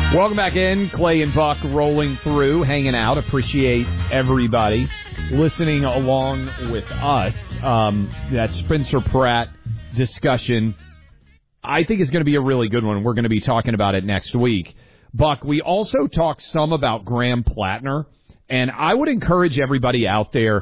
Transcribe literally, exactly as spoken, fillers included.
Welcome back in. Clay and Buck rolling through, hanging out. Appreciate everybody listening along with us. Um, that Spencer Pratt discussion, I think, is going to be a really good one. We're going to be talking about it next week. Buck, we also talked some about Graham Plattner, and I would encourage everybody out there